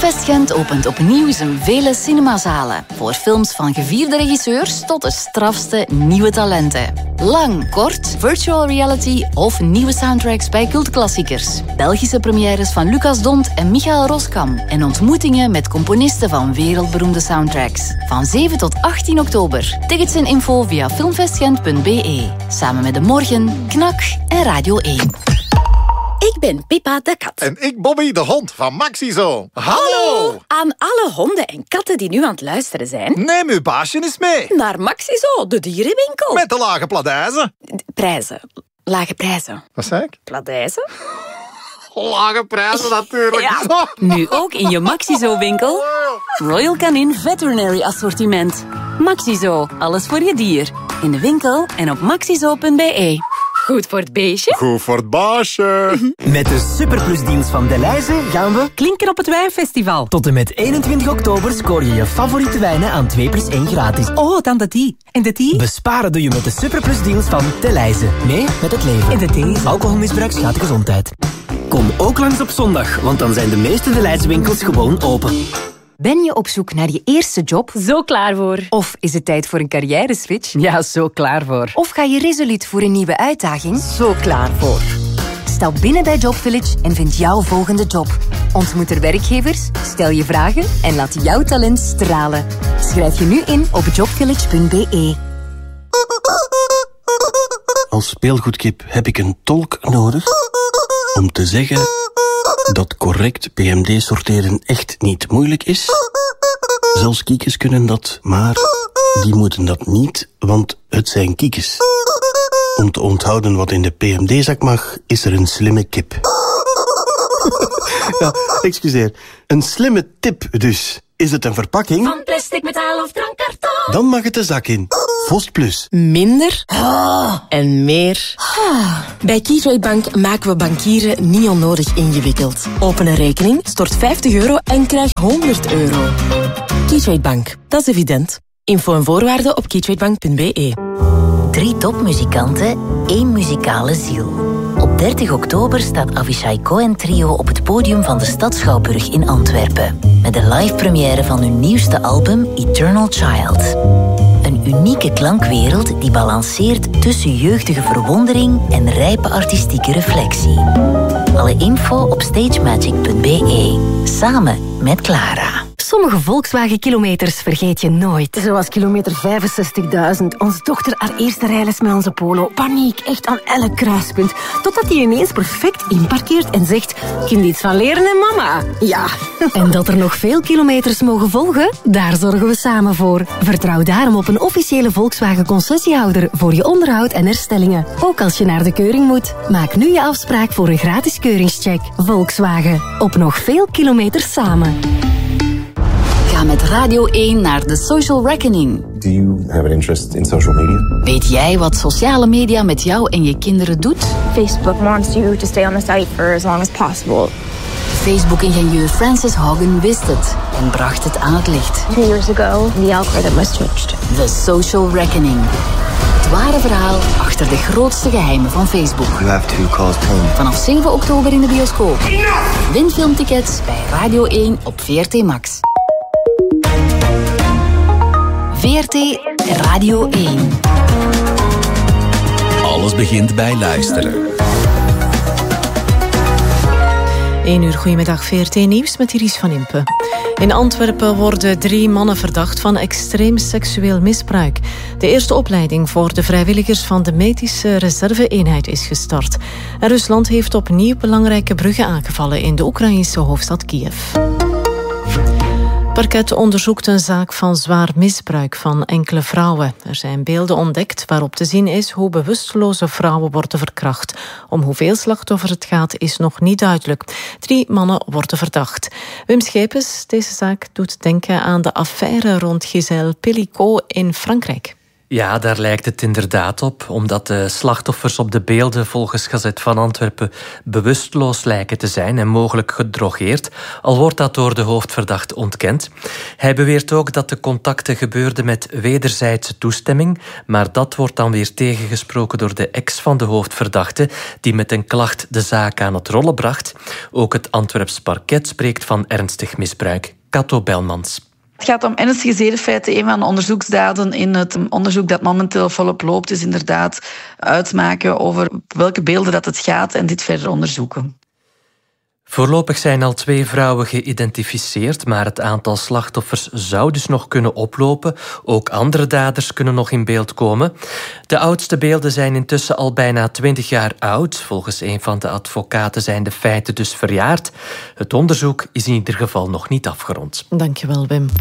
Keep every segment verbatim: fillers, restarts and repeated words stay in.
Filmfest Gent opent opnieuw zijn vele cinemazalen. Voor films van gevierde regisseurs tot de strafste nieuwe talenten. Lang, kort, virtual reality of nieuwe soundtracks bij cultklassiekers. Belgische premières van Lucas Dont en Michael Roskam. En ontmoetingen met componisten van wereldberoemde soundtracks. Van zeven tot achttien oktober. Tickets en info via filmfestgent punt b e. Samen met De Morgen, Knak en Radio één. Ik ben Pippa de kat. En ik Bobby de hond van Maxizo. Hallo! Hallo! Aan alle honden en katten die nu aan het luisteren zijn... Neem uw baasje eens mee. Naar Maxizo, de dierenwinkel. Met de lage pladijzen. Prijzen. Lage prijzen. Wat zei ik? Pladijzen? Lage prijzen natuurlijk. Ja. Nu ook in je Maxizo-winkel. Royal Canin Veterinary Assortiment. Maxizo, alles voor je dier. In de winkel en op maxizo punt b e. Goed voor het beestje. Goed voor het baasje. Met de Superplus-deals van Delhaize gaan we klinken op het wijnfestival. tot en met eenentwintig oktober scoor je je favoriete wijnen aan twee plus één gratis. Oh, dan de thee. En de thee? Besparen doe je met de Superplus-deals van Delhaize. Nee, met het leven. En de thee? Alcoholmisbruik schaadt de gezondheid. Kom ook langs op zondag, want dan zijn de meeste Delhaize winkels gewoon open. Ben je op zoek naar je eerste job? Zo klaar voor. Of is het tijd voor een carrière-switch? Ja, zo klaar voor. Of ga je resoluut voor een nieuwe uitdaging? Zo klaar voor. Stap binnen bij Job Village en vind jouw volgende job. Ontmoet er werkgevers, stel je vragen en laat jouw talent stralen. Schrijf je nu in op jobvillage punt b e. Als speelgoedkip heb ik een tolk nodig om te zeggen dat correct P M D sorteren echt niet moeilijk is. Zelfs kiekes kunnen dat, maar die moeten dat niet, want het zijn kiekes. Om te onthouden wat in de P M D-zak mag, is er een slimme kip. Ja, excuseer. Een slimme tip dus. Is het een verpakking? Van plastic, metaal of drankkarton. Dan mag het de zak in. Vost Plus. Minder ah. en meer. Ah. Bij Keytrade Bank maken we bankieren niet onnodig ingewikkeld. Open een rekening, stort vijftig euro en krijg honderd euro. Keytrade Bank, dat is evident. Info en voorwaarden op keytradebank punt b e. Drie topmuzikanten, één muzikale ziel. Op dertig oktober staat Avishai Cohen Trio op het podium van de Stad Schouwburg in Antwerpen. Met de live première van hun nieuwste album Eternal Child. Een unieke klankwereld die balanceert tussen jeugdige verwondering en rijpe artistieke reflectie. Alle info op stagemagic punt b e. Samen met Clara. Sommige Volkswagen-kilometers vergeet je nooit. Zoals kilometer vijfenzestigduizend. Onze dochter haar eerste rijles met onze Polo. Paniek, echt aan elk kruispunt. Totdat hij ineens perfect inparkeert en zegt... Kind iets van leren en mama. Ja. En dat er nog veel kilometers mogen volgen? Daar zorgen we samen voor. Vertrouw daarom op een officiële Volkswagen-concessiehouder voor je onderhoud en herstellingen. Ook als je naar de keuring moet. Maak nu je afspraak voor een gratis keuringscheck. Volkswagen. Op nog veel kilometers samen. Ga met Radio één naar de Social Reckoning. Do you have an interest in social media? Weet jij wat sociale media met jou en je kinderen doet? Facebook wants you to stay on the site for as long as possible. Facebook-ingenieur Frances Haugen wist het en bracht het aan het licht. Two years ago, the algorithm was switched. The Social Reckoning. Het ware verhaal achter de grootste geheimen van Facebook. You have two calls home. Vanaf zeven oktober in de bioscoop. Win filmtickets bij Radio één op V R T Max. V R T Radio één. Alles begint bij luisteren. één uur, goedemiddag, V R T Nieuws met Iris van Impe. In Antwerpen worden drie mannen verdacht van extreem seksueel misbruik. De eerste opleiding voor de vrijwilligers van de medische reserve-eenheid is gestart. En Rusland heeft opnieuw belangrijke bruggen aangevallen in de Oekraïnse hoofdstad Kiev. Het parket onderzoekt een zaak van zwaar misbruik van enkele vrouwen. Er zijn beelden ontdekt waarop te zien is hoe bewusteloze vrouwen worden verkracht. Om hoeveel slachtoffers het gaat is nog niet duidelijk. Drie mannen worden verdacht. Wim Schepens, deze zaak doet denken aan de affaire rond Gisèle Pelicot in Frankrijk. Ja, daar lijkt het inderdaad op, omdat de slachtoffers op de beelden volgens Gazet van Antwerpen bewusteloos lijken te zijn en mogelijk gedrogeerd, al wordt dat door de hoofdverdachte ontkend. Hij beweert ook dat de contacten gebeurden met wederzijdse toestemming, maar dat wordt dan weer tegengesproken door de ex van de hoofdverdachte, die met een klacht de zaak aan het rollen bracht. Ook het Antwerps parket spreekt van ernstig misbruik. Kato Belmans. Het gaat om ernstige zedenfeiten. Een van de onderzoeksdaden in het onderzoek dat momenteel volop loopt is inderdaad uitmaken over welke beelden dat het gaat en dit verder onderzoeken. Voorlopig zijn al twee vrouwen geïdentificeerd, maar het aantal slachtoffers zou dus nog kunnen oplopen. Ook andere daders kunnen nog in beeld komen. De oudste beelden zijn intussen al bijna twintig jaar oud. Volgens een van de advocaten zijn de feiten dus verjaard. Het onderzoek is in ieder geval nog niet afgerond. Dankjewel, Wim.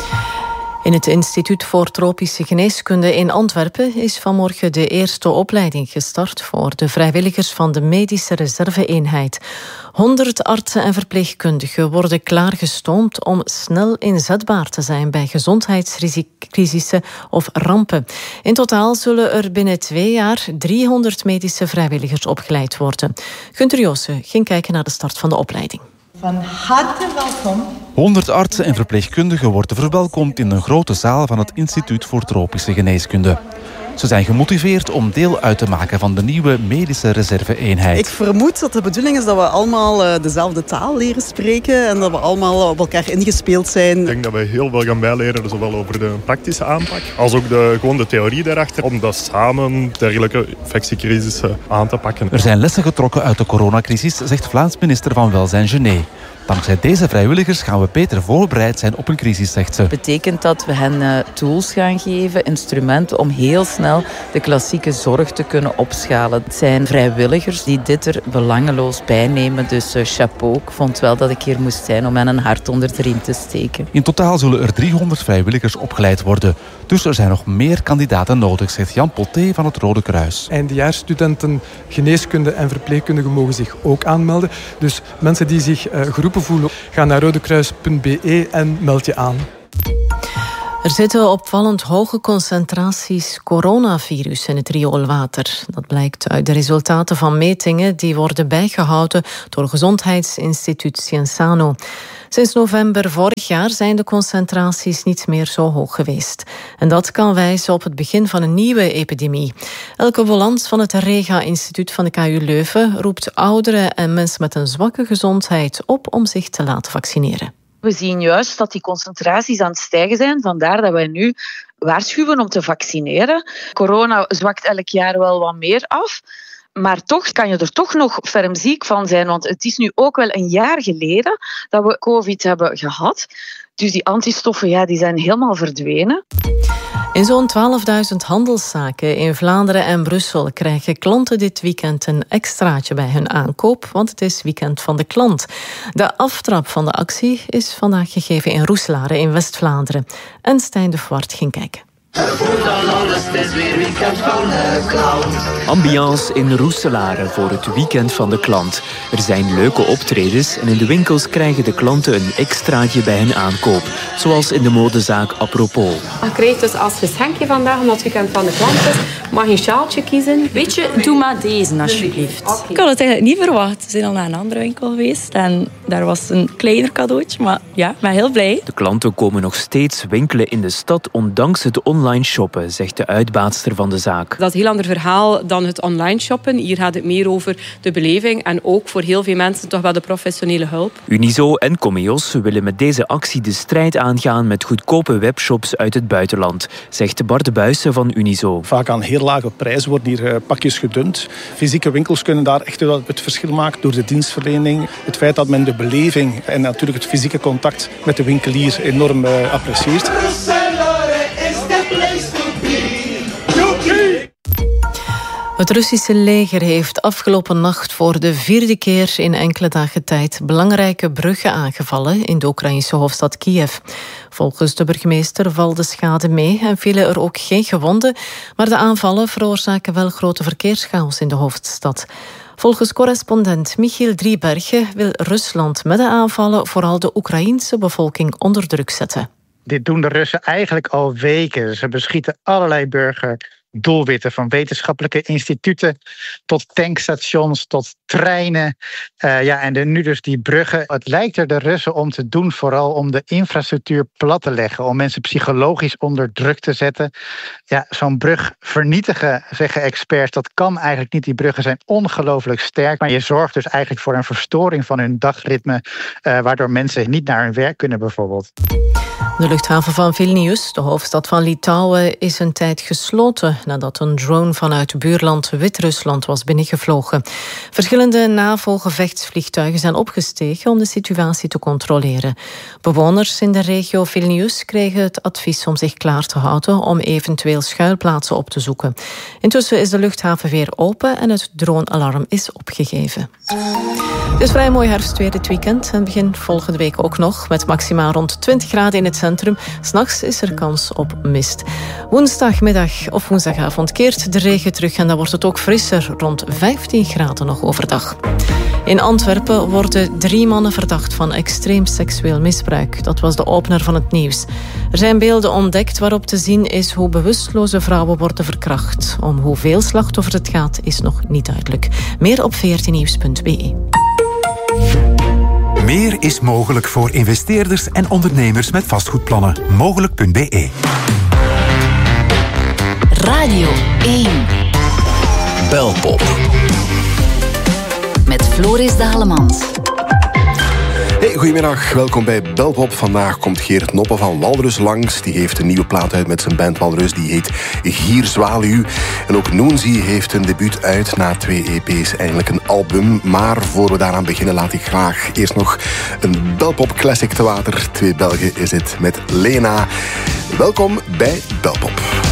In het Instituut voor Tropische Geneeskunde in Antwerpen is vanmorgen de eerste opleiding gestart voor de vrijwilligers van de Medische Reserve-eenheid. Honderd artsen en verpleegkundigen worden klaargestoomd om snel inzetbaar te zijn bij gezondheidscrisissen of rampen. In totaal zullen er binnen twee jaar driehonderd medische vrijwilligers opgeleid worden. Gunther Joossen ging kijken naar de start van de opleiding. Van harte welkom. Honderd artsen en verpleegkundigen worden verwelkomd in een grote zaal van het Instituut voor Tropische Geneeskunde. Ze zijn gemotiveerd om deel uit te maken van de nieuwe medische reserve-eenheid. Ik vermoed dat de bedoeling is dat we allemaal uh, dezelfde taal leren spreken en dat we allemaal op elkaar ingespeeld zijn. Ik denk dat we heel veel gaan bijleren, zowel over de praktische aanpak als ook de, gewoon de theorie daarachter, om dat samen dergelijke infectiecrisissen aan te pakken. Er zijn lessen getrokken uit de coronacrisis, zegt Vlaams minister van Welzijn Genet. Dankzij deze vrijwilligers gaan we beter voorbereid zijn op een crisis, zegt ze. Dat betekent dat we hen uh, tools gaan geven, instrumenten om heel snel de klassieke zorg te kunnen opschalen. Het zijn vrijwilligers die dit er belangeloos bij nemen. Dus uh, chapeau, ik vond wel dat ik hier moest zijn om hen een hart onder de riem te steken. In totaal zullen er driehonderd vrijwilligers opgeleid worden. Dus er zijn nog meer kandidaten nodig, zegt Jan Poté van het Rode Kruis. Eindejaarsstudenten, geneeskunde en verpleegkundigen mogen zich ook aanmelden. Dus mensen die zich uh, geroepen voelen, ga naar rodekruis punt b e en meld je aan. Er zitten opvallend hoge concentraties coronavirus in het rioolwater. Dat blijkt uit de resultaten van metingen die worden bijgehouden door Gezondheidsinstituut Cienzano. Sinds november vorig jaar zijn de concentraties niet meer zo hoog geweest. En dat kan wijzen op het begin van een nieuwe epidemie. Elke Wolans van het Rega-instituut van de K U Leuven roept ouderen en mensen met een zwakke gezondheid op om zich te laten vaccineren. We zien juist dat die concentraties aan het stijgen zijn. Vandaar dat wij nu waarschuwen om te vaccineren. Corona zwakt elk jaar wel wat meer af. Maar toch kan je er toch nog ferm ziek van zijn. Want het is nu ook wel een jaar geleden dat we COVID hebben gehad. Dus die antistoffen ja, die zijn helemaal verdwenen. In zo'n twaalfduizend handelszaken in Vlaanderen en Brussel krijgen klanten dit weekend een extraatje bij hun aankoop, want het is weekend van de klant. De aftrap van de actie is vandaag gegeven in Roeselare in West-Vlaanderen. En Stijn de Voort ging kijken. Ambiance in Roeselare voor het weekend van de klant. Er zijn leuke optredens en in de winkels krijgen de klanten een extraatje bij hun aankoop. Zoals in de modezaak Apropos. Je krijgt dus als geschenkje vandaag, omdat het weekend van de klant is, mag je een sjaaltje kiezen. Weet je, doe maar deze alsjeblieft. Okay. Ik had het eigenlijk niet verwacht. We zijn al naar een andere winkel geweest en daar was een kleiner cadeautje. Maar ja, ik ben heel blij. De klanten komen nog steeds winkelen in de stad, ondanks het online shoppen, zegt de uitbaatster van de zaak. Dat is een heel ander verhaal dan het online shoppen. Hier gaat het meer over de beleving en ook voor heel veel mensen toch wel de professionele hulp. Unizo en Comeos willen met deze actie de strijd aangaan met goedkope webshops uit het buitenland, zegt Bart Buijsen van Unizo. Vaak aan heel lage prijzen worden hier pakjes gedund. Fysieke winkels kunnen daar echt wel het verschil maken door de dienstverlening. Het feit dat men de beleving en natuurlijk het fysieke contact met de winkelier enorm uh, apprecieert. Het Russische leger heeft afgelopen nacht voor de vierde keer in enkele dagen tijd belangrijke bruggen aangevallen in de Oekraïnse hoofdstad Kiev. Volgens de burgemeester valt de schade mee en vielen er ook geen gewonden, maar de aanvallen veroorzaken wel grote verkeerschaos in de hoofdstad. Volgens correspondent Michiel Driebergen wil Rusland met de aanvallen vooral de Oekraïense bevolking onder druk zetten. Dit doen de Russen eigenlijk al weken. Ze beschieten allerlei burgerdoelwitten, van wetenschappelijke instituten tot tankstations, tot treinen. Uh, ja, en de, nu dus die bruggen. Het lijkt er de Russen om te doen, vooral om de infrastructuur plat te leggen, om mensen psychologisch onder druk te zetten. Ja, zo'n brug vernietigen, zeggen experts, dat kan eigenlijk niet. Die bruggen zijn ongelooflijk sterk, maar je zorgt dus eigenlijk voor een verstoring van hun dagritme, uh, waardoor mensen niet naar hun werk kunnen bijvoorbeeld. De luchthaven van Vilnius, de hoofdstad van Litouwen, is een tijd gesloten nadat een drone vanuit buurland Wit-Rusland was binnengevlogen. Verschillende NAVO-gevechtsvliegtuigen zijn opgestegen om de situatie te controleren. Bewoners in de regio Vilnius kregen het advies om zich klaar te houden om eventueel schuilplaatsen op te zoeken. Intussen is de luchthaven weer open en het dronealarm is opgegeven. Het is vrij mooi herfstweer dit weekend en begin volgende week ook nog, met maximaal rond twintig graden in het centrum. 'S Nachts is er kans op mist. Woensdagmiddag of woensdagavond keert de regen terug en dan wordt het ook frisser, rond vijftien graden nog overdag. In Antwerpen worden drie mannen verdacht van extreem seksueel misbruik. Dat was de opener van het nieuws. Er zijn beelden ontdekt waarop te zien is hoe bewusteloze vrouwen worden verkracht. Om hoeveel slachtoffers het gaat is nog niet duidelijk. Meer op veertien nieuws punt b e. Meer is mogelijk voor investeerders en ondernemers met vastgoedplannen. Mogelijk punt b e. Radio één. Belpop. Met Floris Dalemans. Hey, goedemiddag, welkom bij Belpop. Vandaag komt Geert Noppen van Walrus langs. Die heeft een nieuwe plaat uit met zijn band Walrus. Die heet Gierzwaluw. En ook Noenzi heeft een debuut uit. Na twee E P's eindelijk een album. Maar voor we daaraan beginnen laat ik graag eerst nog een Belpop classic te water. Twee Belgen is het met Lena. Welkom bij Belpop.